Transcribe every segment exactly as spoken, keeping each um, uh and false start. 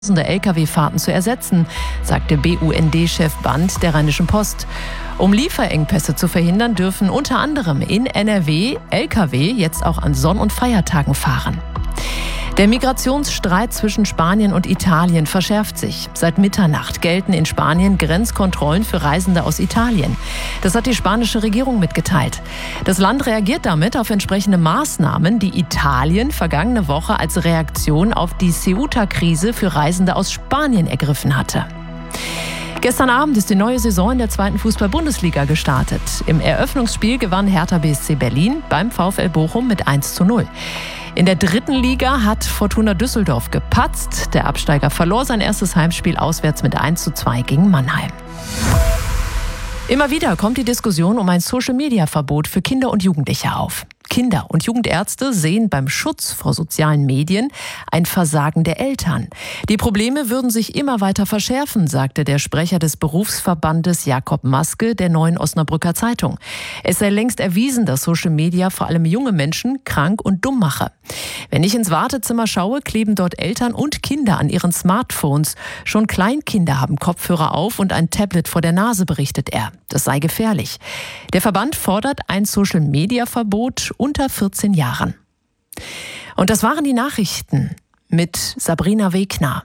L K W-Fahrten zu ersetzen, sagte B U N D-Chef Band der Rheinischen Post. Um Lieferengpässe zu verhindern, dürfen unter anderem in N R W L K W jetzt auch an Sonn- und Feiertagen fahren. Der Migrationsstreit zwischen Spanien und Italien verschärft sich. Seit Mitternacht gelten in Spanien Grenzkontrollen für Reisende aus Italien. Das hat die spanische Regierung mitgeteilt. Das Land reagiert damit auf entsprechende Maßnahmen, die Italien vergangene Woche als Reaktion auf die Ceuta-Krise für Reisende aus Spanien ergriffen hatte. Gestern Abend ist die neue Saison in der zweiten Fußball-Bundesliga gestartet. Im Eröffnungsspiel gewann Hertha B S C Berlin beim VfL Bochum mit eins zu null. In der dritten Liga hat Fortuna Düsseldorf gepatzt. Der Absteiger verlor sein erstes Heimspiel auswärts mit eins zu zwei gegen Mannheim. Immer wieder kommt die Diskussion um ein Social-Media-Verbot für Kinder und Jugendliche auf. Kinder- und Jugendärzte sehen beim Schutz vor sozialen Medien ein Versagen der Eltern. Die Probleme würden sich immer weiter verschärfen, sagte der Sprecher des Berufsverbandes Jakob Maske der Neuen Osnabrücker Zeitung. Es sei längst erwiesen, dass Social Media vor allem junge Menschen krank und dumm mache. Wenn ich ins Wartezimmer schaue, kleben dort Eltern und Kinder an ihren Smartphones. Schon Kleinkinder haben Kopfhörer auf und ein Tablet vor der Nase, berichtet er. Das sei gefährlich. Der Verband fordert ein Social-Media-Verbot unter vierzehn Jahren. Und das waren die Nachrichten mit Sabrina Wegner.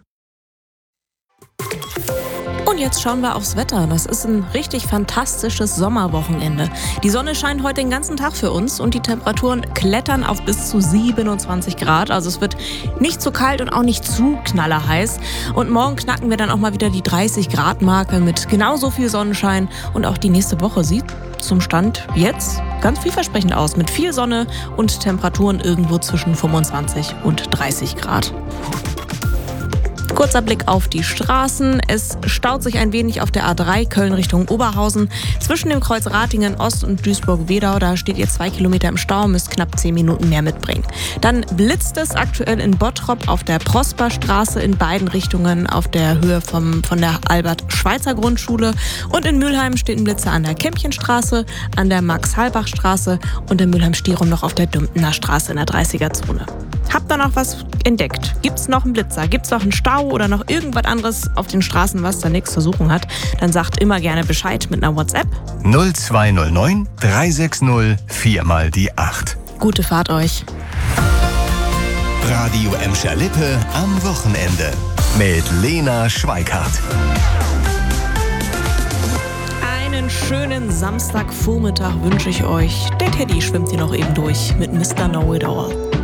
Und jetzt schauen wir aufs Wetter. Das ist ein richtig fantastisches Sommerwochenende. Die Sonne scheint heute den ganzen Tag für uns und die Temperaturen klettern auf bis zu siebenundzwanzig Grad. Also es wird nicht zu kalt und auch nicht zu knallerheiß. Und morgen knacken wir dann auch mal wieder die dreißig Grad Marke mit genauso viel Sonnenschein. Und auch die nächste Woche sieht zum Stand jetzt ganz vielversprechend aus. Mit viel Sonne und Temperaturen irgendwo zwischen fünfundzwanzig und dreißig Grad. Kurzer Blick auf die Straßen. Es staut sich ein wenig auf der A drei Köln Richtung Oberhausen. Zwischen dem Kreuz Ratingen Ost und Duisburg-Wedau, da steht ihr zwei Kilometer im Stau, müsst knapp zehn Minuten mehr mitbringen. Dann blitzt es aktuell in Bottrop auf der Prosperstraße in beiden Richtungen auf der Höhe vom, von der Albert-Schweitzer-Grundschule. Und in Mülheim steht ein Blitzer an der Kämpchenstraße, an der Max-Halbach-Straße und in Mülheim-Stirum noch auf der Dümpener Straße in der dreißiger-Zone. Habt ihr noch was entdeckt? Gibt's noch einen Blitzer? Gibt's noch einen Stau oder noch irgendwas anderes auf den Straßen, was da nichts zu suchen hat? Dann sagt immer gerne Bescheid mit einer WhatsApp. null zwei null neun drei sechs null vier mal die acht. Gute Fahrt euch. Radio Emscher Lippe am Wochenende mit Lena Schweikart. Einen schönen Samstagvormittag wünsche ich euch. Der Teddy schwimmt hier noch eben durch mit Mister Know-It-All.